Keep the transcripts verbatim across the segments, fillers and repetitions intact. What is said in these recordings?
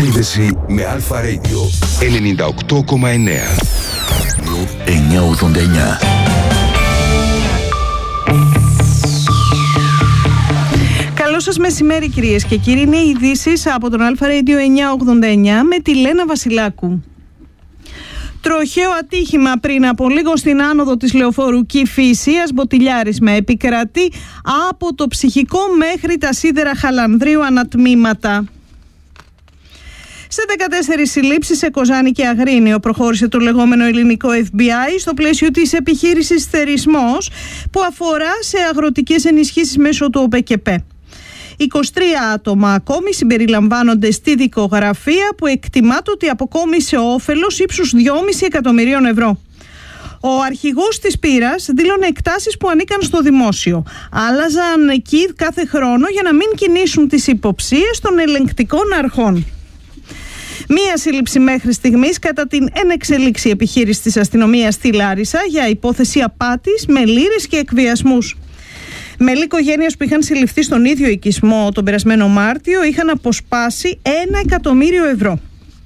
σύνδεση με Αλφα Radio ενενήντα οκτώ κόμμα εννέα. εννιακόσια ογδόντα εννέα. Καλό σας μεσημέρι, κυρίες και κύριοι. Είναι οι ειδήσεις από τον Αλφα Radio εννιακόσια ογδόντα εννέα με τη Λένα Βασιλάκου. Τροχαίο ατύχημα πριν από λίγο στην άνοδο της λεωφόρου Κηφισίας Μποτιλιάρισμα. Επικρατεί από το ψυχικό μέχρι τα σίδερα Χαλανδρίου ανατμήματα. Σε δεκατέσσερις συλλήψεις σε Κοζάνη και Αγρίνιο προχώρησε το λεγόμενο ελληνικό εφ μπι άι στο πλαίσιο της επιχείρησης Θερισμός, που αφορά σε αγροτικές ενισχύσεις μέσω του ΟΠΕΚΕΠΕ. είκοσι τρία άτομα ακόμη συμπεριλαμβάνονται στη δικογραφία, που εκτιμάται ότι αποκόμισε όφελος ύψους δυόμισι εκατομμυρίων ευρώ. Ο αρχηγός της πύρας δήλωνε εκτάσεις που ανήκαν στο δημόσιο. Άλλαζαν εκεί κάθε χρόνο για να μην κινήσουν τις υποψίες των ελεγκτικών αρχών. Μία σύλληψη μέχρι στιγμής κατά την ενεξελίξη επιχείρηση της αστυνομίας στη Λάρισα για υπόθεση απάτης με λήρες και εκβιασμούς. Μέλη οικογένειας που είχαν συλληφθεί στον ίδιο οικισμό τον περασμένο Μάρτιο είχαν αποσπάσει ένα εκατομμύριο ευρώ.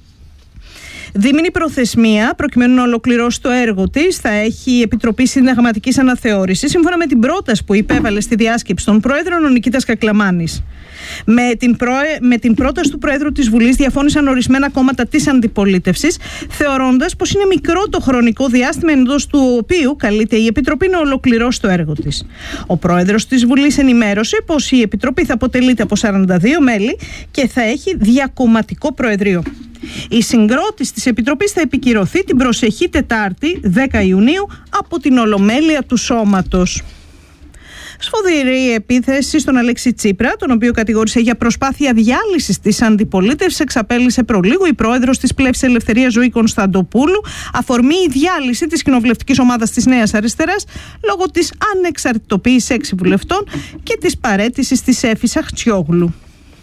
Δίμηνη προθεσμία προκειμένου να ολοκληρώσει το έργο της θα έχει η Επιτροπή Συνταγματικής Αναθεώρησης, σύμφωνα με την πρόταση που υπέβαλε στη διάσκεψη των Πρόεδρων ο Νικήτας Κακλαμάνης. Με την, προε... με την πρόταση του Προέδρου της Βουλής διαφώνησαν ορισμένα κόμματα της αντιπολίτευσης, θεωρώντας πως είναι μικρό το χρονικό διάστημα εντός του οποίου καλείται η Επιτροπή να ολοκληρώσει το έργο της. Ο Πρόεδρος της Βουλής ενημέρωσε πως η Επιτροπή θα αποτελείται από σαράντα δύο μέλη και θα έχει διακομματικό Προεδρείο. Η συγκρότηση της Επιτροπής θα επικυρωθεί την προσεχή Τετάρτη, δέκα Ιουνίου, από την Ολομέλεια του Σώματος. Σφοδρή επίθεση στον Αλέξη Τσίπρα, τον οποίο κατηγόρησε για προσπάθεια διάλυσης της αντιπολίτευσης, εξαπέλυσε προλίγου η πρόεδρος της Πλεύσης Ελευθερίας Ζωή Κωνσταντοπούλου, αφορμή η διάλυση της κοινοβουλευτικής ομάδας της Νέας Αριστεράς λόγω της ανεξαρτητοποίησης έξι βουλευτών και της παραίτησης της Έφης Αχτσιόγλου.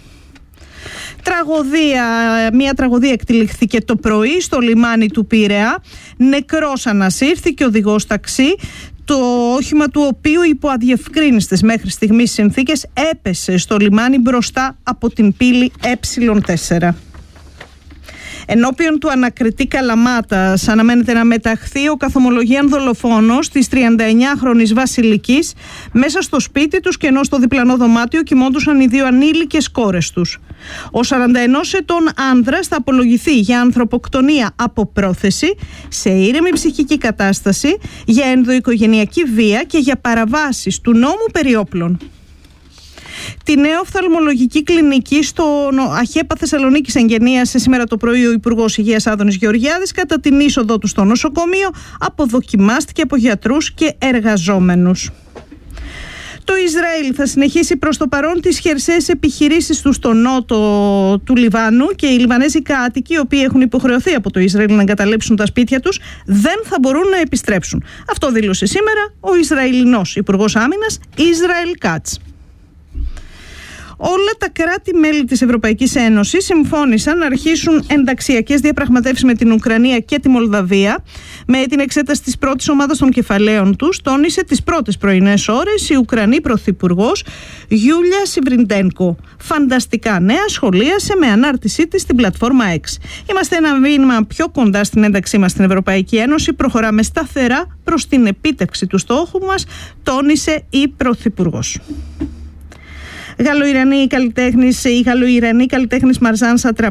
Τραγωδία, μια τραγωδία εκτελήχθηκε το πρωί στο λιμάνι του Πειραιά. Νεκρός ανασύρθηκε οδηγός ταξί, το όχημα του οποίου υπό αδιευκρίνιστες μέχρι στιγμής συνθήκες έπεσε στο λιμάνι μπροστά από την πύλη ε τέσσερα. Ενώπιον του ανακριτή Καλαμάτας αναμένεται να μεταχθεί ο καθομολογίαν δολοφόνος της τριανταεννιάχρονης Βασιλικής. Μέσα στο σπίτι τους και ενώ στο διπλανό δωμάτιο κοιμόντουσαν οι δύο ανήλικες κόρες τους. Ο σαρανταενός ετών άνδρας θα απολογηθεί για ανθρωποκτονία από πρόθεση, σε ήρεμη ψυχική κατάσταση, για ενδοοικογενειακή βία και για παραβάσεις του νόμου περί όπλων. Τη νέα οφθαλμολογική κλινική στο ΑΧΕΠΑ Θεσσαλονίκης εγγενίασε σήμερα το πρωί ο Υπουργός Υγείας Άδωνης Γεωργιάδης. Κατά την είσοδό του στο νοσοκομείο αποδοκιμάστηκε από γιατρούς και εργαζόμενους. Το Ισραήλ θα συνεχίσει προς το παρόν τις χερσαίες επιχειρήσεις του στο νότο του Λιβάνου και οι Λιβανέζοι κάτοικοι, οι οποίοι έχουν υποχρεωθεί από το Ισραήλ να εγκαταλείψουν τα σπίτια τους, δεν θα μπορούν να επιστρέψουν. Αυτό δήλωσε σήμερα ο Ισραηλινός Υπουργός Άμυνας Ισραήλ Κάτς. Όλα τα κράτη-μέλη της Ευρωπαϊκής Ένωσης συμφώνησαν να αρχίσουν ενταξιακές διαπραγματεύσεις με την Ουκρανία και τη Μολδαβία. Με την εξέταση της πρώτης ομάδας των κεφαλαίων τους, τόνισε τις πρώτες πρωινές ώρες η Ουκρανή Πρωθυπουργός Γιούλια Σιβριντένκο. Φανταστικά νέα, σχολίασε με ανάρτησή της στην πλατφόρμα X. Είμαστε ένα βήμα πιο κοντά στην ένταξή μας στην Ευρωπαϊκή Ένωση. Προχωράμε σταθερά προς την επίτευξη του στόχου μας, τόνισε η Πρωθυπουργός. Γαλλοϊρανή καλλιτέχνης, η Γαλλοϊρανή καλλιτέχνης Μαρζάν Σατραπ